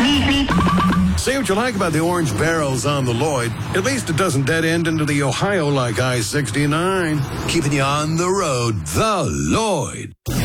Say what you like about the orange barrels on the Lloyd. At least it doesn't dead end into the Ohio like I-69. Keeping you on the road, the Lloyd.